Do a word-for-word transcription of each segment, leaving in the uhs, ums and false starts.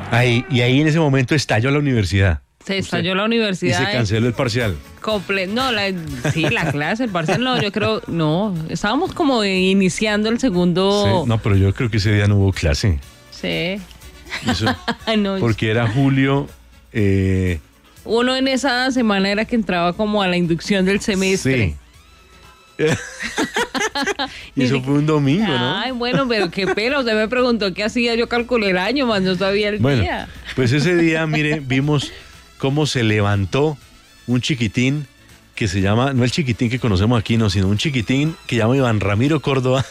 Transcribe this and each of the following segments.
Ahí, y ahí en ese momento estalló la universidad. Se estalló la universidad. Y se canceló el parcial. Comple no, la, sí, la clase, el parcial no, yo creo, no, estábamos como iniciando el segundo. Sí, no, pero yo creo que ese día no hubo clase. Sí. Eso, no, porque era julio. Eh, Uno en esa semana era que entraba como a la inducción del semestre. Sí. Y eso fue un domingo, ¿no? Ay, bueno, pero qué pena. Usted me preguntó qué hacía, yo calculé el año, más no sabía el bueno, día. Pues ese día, mire, vimos cómo se levantó un chiquitín que se llama, no el chiquitín que conocemos aquí, no, sino un chiquitín que llama Iván Ramiro Córdoba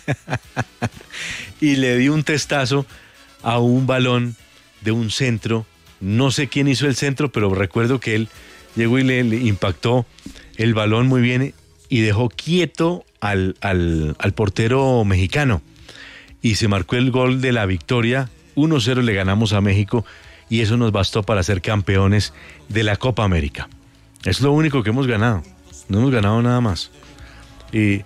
y le dio un testazo a un balón de un centro. No sé quién hizo el centro, pero recuerdo que él llegó y le, le impactó el balón muy bien y dejó quieto al, al, al portero mexicano. Y se marcó el gol de la victoria. uno cero le ganamos a México y eso nos bastó para ser campeones de la Copa América. Es lo único que hemos ganado. No hemos ganado nada más. Y,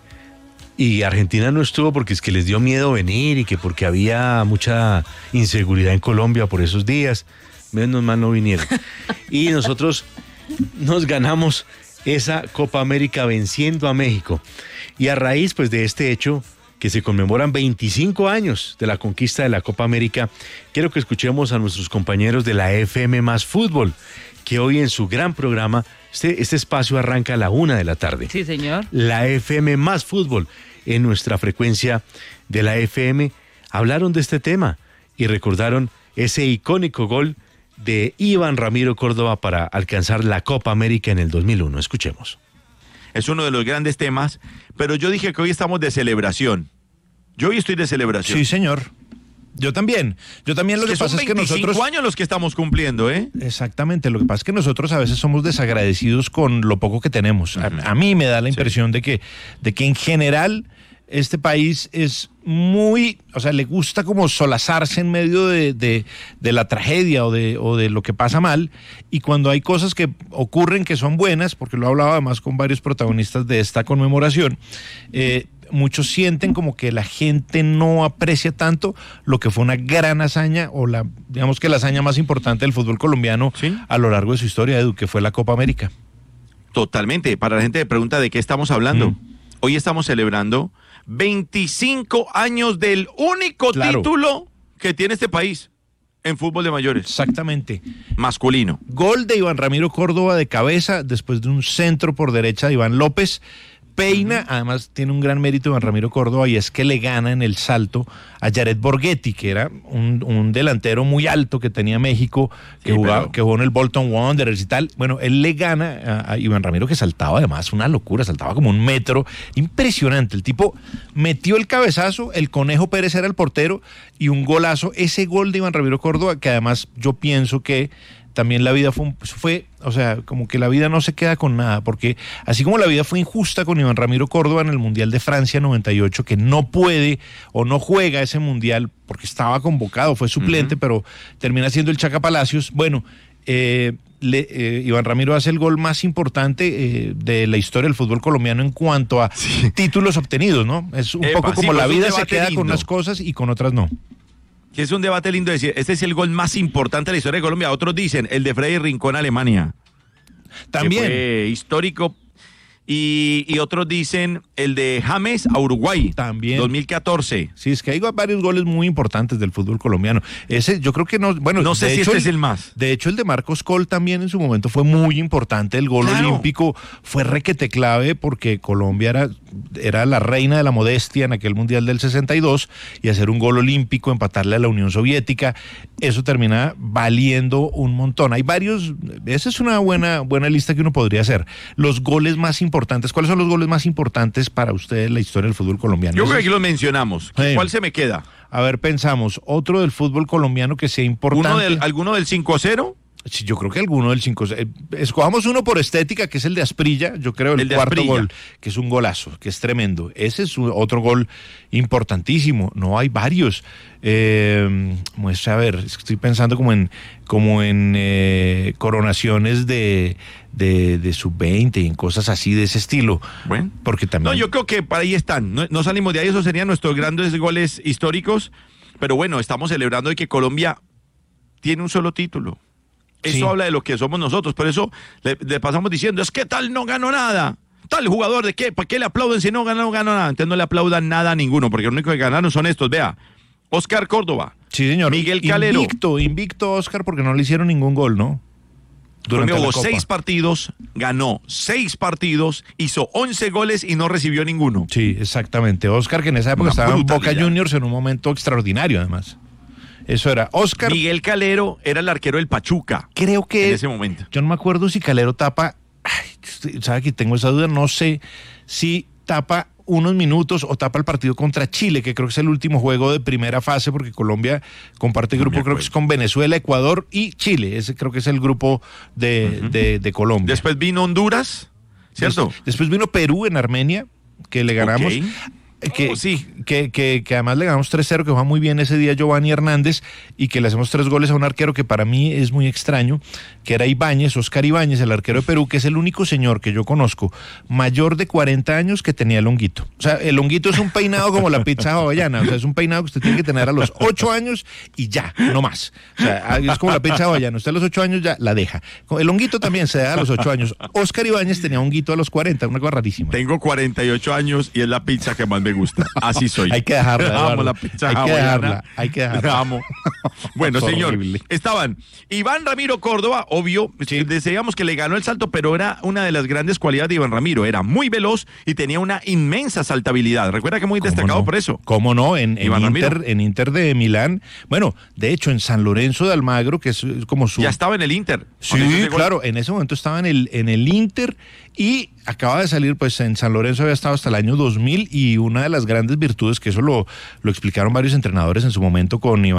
y Argentina no estuvo porque es que les dio miedo venir y que porque había mucha inseguridad en Colombia por esos días. Menos mal no vinieron. Y nosotros nos ganamos esa Copa América venciendo a México. Y a raíz pues de este hecho, que se conmemoran veinticinco años de la conquista de la Copa América, quiero que escuchemos a nuestros compañeros de la F M Más Fútbol, que hoy en su gran programa, este, este espacio arranca a la una de la tarde. Sí, señor. La F M Más Fútbol, en nuestra frecuencia de la F M, hablaron de este tema y recordaron ese icónico gol de Iván Ramiro Córdoba para alcanzar la Copa América en el dos mil uno. Escuchemos. Es uno de los grandes temas, pero yo dije que hoy estamos de celebración. Yo hoy estoy de celebración. Sí, señor. Yo también. Yo también lo es que, que pasa es que nosotros... son veinticinco años los que estamos cumpliendo, ¿eh? Exactamente. Lo que pasa es que nosotros a veces somos desagradecidos con lo poco que tenemos. A, a mí me da la impresión sí. de que, de que en general este país es muy, o sea, le gusta como solazarse en medio de, de, de la tragedia o de, o de lo que pasa mal, y cuando hay cosas que ocurren que son buenas, porque lo he hablado además con varios protagonistas de esta conmemoración, eh, muchos sienten como que la gente no aprecia tanto lo que fue una gran hazaña, o la, digamos que la hazaña más importante del fútbol colombiano ¿Sí? a lo largo de su historia, Edu, que fue la Copa América. Totalmente. Para la gente que pregunta de qué estamos hablando, mm. hoy estamos celebrando veinticinco años del único claro. título que tiene este país en fútbol de mayores. Exactamente. Masculino. Gol de Iván Ramiro Córdoba de cabeza después de un centro por derecha de Iván López. Peina, uh-huh. además tiene un gran mérito Iván Ramiro Córdoba, y es que le gana en el salto a Jared Borghetti, que era un, un delantero muy alto que tenía México, que, sí, jugaba, pero... que jugó en el Bolton Wanderers y tal. Bueno, él le gana a, a Iván Ramiro, que saltaba además una locura, saltaba como un metro, impresionante. El tipo metió el cabezazo, el Conejo Pérez era el portero, y un golazo. Ese gol de Iván Ramiro Córdoba, que además yo pienso que también la vida fue, fue, o sea, como que la vida no se queda con nada, porque así como la vida fue injusta con Iván Ramiro Córdoba en el Mundial de Francia noventa y ocho, que no puede o no juega ese Mundial porque estaba convocado, fue suplente, uh-huh. pero termina siendo el Chaca Palacios. Bueno, eh, le, eh, Iván Ramiro hace el gol más importante eh, de la historia del fútbol colombiano en cuanto a sí. títulos obtenidos, ¿no? Es un Epa, poco como sí, la vida se queda lindo. Con unas cosas y con otras no. Que es un debate lindo decir, este es el gol más importante de la historia de Colombia. Otros dicen, el de Freddy Rincón, Alemania. También. Que fue histórico. Y, y otros dicen el de James a Uruguay. También. dos mil catorce. Sí, es que hay varios goles muy importantes del fútbol colombiano. Ese, yo creo que no, bueno. No sé si hecho, este es el más. De hecho, el de Marcos Col también en su momento fue muy importante. El gol claro. olímpico fue requete clave porque Colombia era, era la reina de la modestia en aquel Mundial del sesenta y dos, y hacer un gol olímpico, empatarle a la Unión Soviética, eso termina valiendo un montón. Hay varios, esa es una buena, buena lista que uno podría hacer. Los goles más importantes. ¿Cuáles son los goles más importantes para ustedes en la historia del fútbol colombiano? Yo creo que aquí los mencionamos. Sí. ¿Cuál se me queda? A ver, pensamos. Otro del fútbol colombiano que sea importante. ¿Uno del, ¿Alguno del cinco a cero? Sí, yo creo que alguno del cinco a cero. Escojamos uno por estética, que es el de Asprilla, yo creo, el, el cuarto Asprilla. Gol, que es un golazo, que es tremendo. Ese es otro gol importantísimo. No, hay varios. Eh, muestra, a ver, estoy pensando como en como en eh, coronaciones de, de, de sub veinte y en cosas así de ese estilo. Bueno, porque también... No, yo creo que para ahí están. No, no salimos de ahí, esos serían nuestros grandes goles históricos. Pero bueno, estamos celebrando de que Colombia tiene un solo título. Eso Sí. habla de lo que somos nosotros. Por eso le, le pasamos diciendo, es que tal no ganó nada. Tal jugador, ¿de qué? ¿Para qué le aplauden si no ganó, no ganó nada? Entonces no le aplaudan nada a ninguno, porque lo único que ganaron son estos. Vea, Oscar Córdoba. Sí, señor. Miguel Calero. Invicto, invicto Oscar, porque no le hicieron ningún gol, ¿no? Durante Jugó la Copa. seis partidos, ganó seis partidos, hizo once goles y no recibió ninguno. Sí, exactamente. Oscar, que en esa época Una estaba en Boca brutalidad. Juniors en un momento extraordinario, además. Eso era. Oscar, Miguel Calero era el arquero del Pachuca creo que... en ese momento. Yo no me acuerdo si Calero tapa... Ay, ¿sabe que tengo esa duda? No sé si tapa unos minutos o tapa el partido contra Chile, que creo que es el último juego de primera fase, porque Colombia comparte No grupo, me creo que es con Venezuela, Ecuador y Chile. Ese creo que es el grupo de, Ujú. de, de Colombia. Después vino Honduras, ¿cierto? Des- después vino Perú en Armenia, que le ganamos. Ok. Que, Oh, sí. que, que, que además le ganamos tres cero, que juega muy bien ese día Giovanni Hernández, y que le hacemos tres goles a un arquero que para mí es muy extraño, que era Ibáñez, Oscar Ibáñez, el arquero de Perú, que es el único señor que yo conozco mayor de cuarenta años que tenía el honguito. O sea, el honguito es un peinado como la pizza hawaiana, o sea, es un peinado que usted tiene que tener a los ocho años y ya, no más. O sea, es como la pizza hawaiana, usted a los ocho años ya la deja. El honguito también se da a los ocho años. Oscar Ibáñez tenía honguito a los cuarenta, una cosa rarísima. Tengo cuarenta y ocho años y es la pizza que más me gusta. Así soy. Hay que dejarla, Eduardo. Amo la pizza Hay que hawaiana. dejarla, hay que dejarla. La amo. Bueno, Es señor, horrible. estaban Iván Ramiro Córdoba, obvio, decíamos que le ganó el salto, pero era una de las grandes cualidades de Iván Ramiro. Era muy veloz y tenía una inmensa saltabilidad. Recuerda que muy ¿Cómo destacado no? por eso. ¿Cómo no? En, en Iván Inter, Ramiro. en Inter de Milán. Bueno, de hecho, en San Lorenzo de Almagro, que es como su... Ya estaba en el Inter. Sí, Cuando hizo ese gol. claro, en ese momento estaba en el, en el Inter y acaba de salir, pues en San Lorenzo había estado hasta el año dos mil, y una de las grandes virtudes, que eso lo, lo explicaron varios entrenadores en su momento con Iván